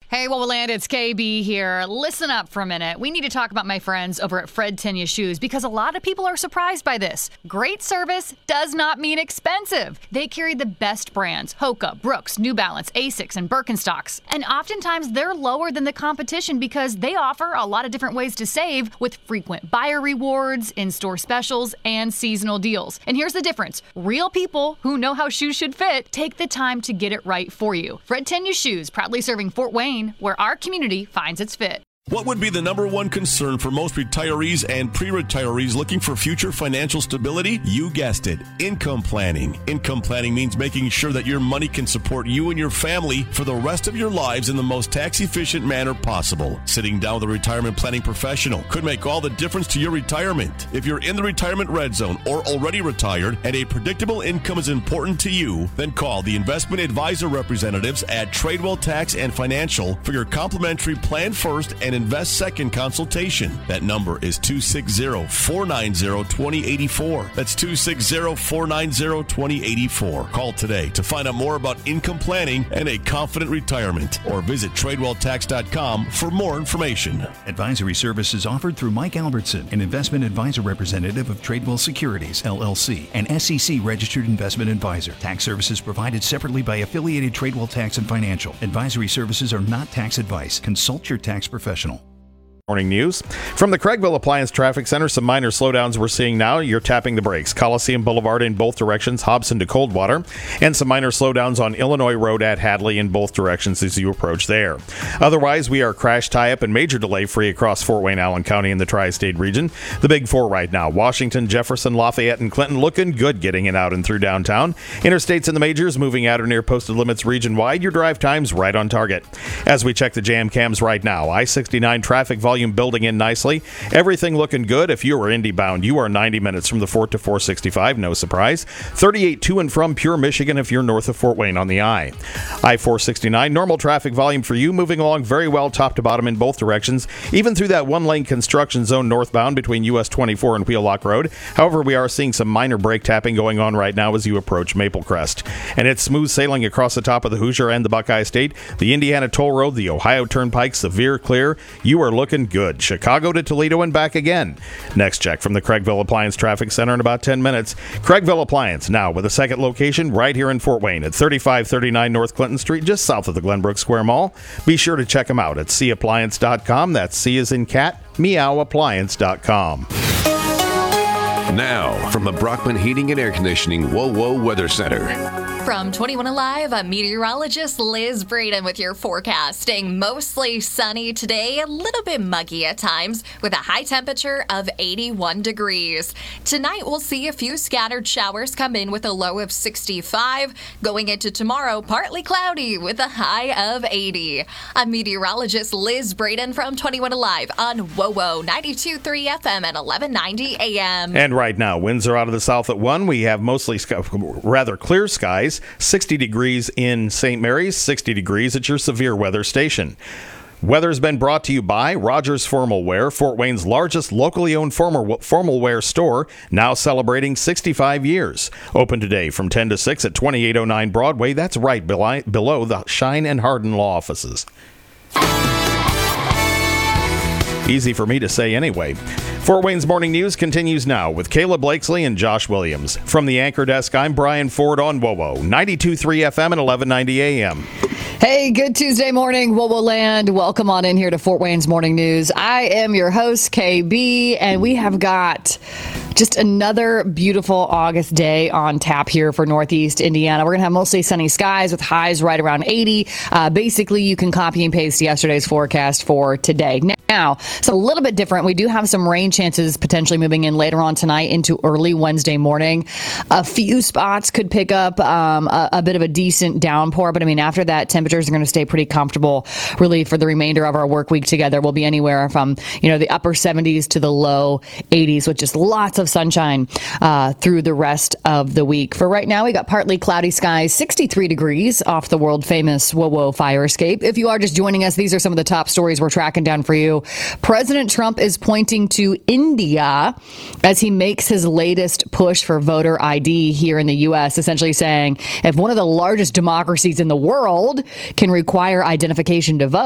Hey, Wowoland, it's KB here. Listen up for a minute. We need to talk about my friends over at Fred Tenya Shoes because a lot of people are surprised by this. Great service does not mean expensive. They carry the best brands: Hoka, Brooks, New Balance, Asics, and Birkenstocks. And oftentimes they're lower than the competition because they offer a lot of different ways to save with frequent buyer rewards, in-store specials, and seasonal deals. And here's the difference. Real people who know how shoes should fit take the time to get it right for you. Fred Tenya Shoes, proudly serving Fort Wayne, where our community finds its fit. What would be the number one concern for most retirees and pre-retirees looking for future financial stability? You guessed it, income planning. Income planning means making sure that your money can support you and your family for the rest of your lives in the most tax-efficient manner possible. Sitting down with a retirement planning professional could make all the difference to your retirement. If you're in the retirement red zone or already retired and a predictable income is important to you, then call the investment advisor representatives at Tradewell Tax and Financial for your complimentary Plan First and Invest Second consultation. That number is 260-490-2084. That's 260-490-2084. Call today to find out more about income planning and a confident retirement, or visit TradewellTax.com for more information. Advisory services offered through Mike Albertson, an investment advisor representative of Tradewell Securities, LLC, an SEC registered investment advisor. Tax services provided separately by affiliated Tradewell Tax and Financial. Advisory services are not tax advice. Consult your tax professional. Morning news. From the Craigville Appliance Traffic Center, some minor slowdowns we're seeing now. You're tapping the brakes. Coliseum Boulevard in both directions, Hobson to Coldwater, and some minor slowdowns on Illinois Road at Hadley in both directions as you approach there. Otherwise, we are crash tie-up and major delay free across Fort Wayne, Allen County and the tri-state region. The big four right now: Washington, Jefferson, Lafayette, and Clinton looking good getting in out and through downtown. Interstates and the majors moving out or near posted limits region-wide. Your drive times right on target. As we check the jam cams right now, I-69 traffic volume building in nicely. Everything looking good. If you are Indy bound, you are 90 minutes from the Fort to 465. No surprise. 38 to and from Pure, Michigan if you're north of Fort Wayne on the I-469. Normal traffic volume for you, moving along very well top to bottom in both directions, even through that one-lane construction zone northbound between US 24 and Wheelock Road. However, we are seeing some minor brake tapping going on right now as you approach Maple Crest. And it's smooth sailing across the top of the Hoosier and the Buckeye State. The Indiana Toll Road, the Ohio Turnpike, severe clear. You are looking good. Chicago to Toledo and back again. Next check from the Craigville Appliance Traffic Center in about 10 minutes. Craigville Appliance, now with a second location right here in Fort Wayne at 3539 North Clinton Street, just south of the Glenbrook Square Mall. Be sure to check them out at cappliance.com. That's C as in cat, meowappliance.com. Now, from the Brockman Heating and Air Conditioning WOWO Weather Center. From 21 Alive, I'm meteorologist Liz Braden with your forecasting. Mostly sunny today, a little bit muggy at times, with a high temperature of 81 degrees. Tonight, we'll see a few scattered showers come in with a low of 65. Going into tomorrow, partly cloudy with a high of 80. I'm meteorologist Liz Braden from 21 Alive on WOWO 92.3 FM at 1190 AM. And right now, winds are out of the south at 1. We have mostly rather clear skies. 60 degrees in St. Mary's, 60 degrees at your severe weather station. Weather's been brought to you by Rogers Formal Wear, Fort Wayne's largest locally owned formal wear store, now celebrating 65 years. Open today from 10 to 6 at 2809 Broadway. That's right below the Shine and Hardin law offices. Easy for me to say anyway. Fort Wayne's Morning News continues now with Caleb Blakesley and Josh Williams. From the Anchor Desk, I'm Brian Ford on WOWO 92.3 FM and 1190 AM. Hey, good Tuesday morning, WOWO Land. Welcome on in here to Fort Wayne's Morning News. I am your host, KB, and we have got just another beautiful August day on tap here for Northeast Indiana. We're going to have mostly sunny skies with highs right around 80. Basically, you can copy and paste yesterday's forecast for today. Now, it's a little bit different. We do have some rain chances potentially moving in later on tonight into early Wednesday morning. A few spots could pick up a bit of a decent downpour, but I mean, after that, temperatures are going to stay pretty comfortable really for the remainder of our work week together. We'll be anywhere from, the upper 70s to the low 80s with just lots of sunshine through the rest of the week. For right now, we got partly cloudy skies, 63 degrees off the world famous WOWO fire escape. If you are just joining us, these are some of the top stories we're tracking down for you. President Trump is pointing to India as he makes his latest push for voter ID here in the U.S., essentially saying if one of the largest democracies in the world can require identification to vote,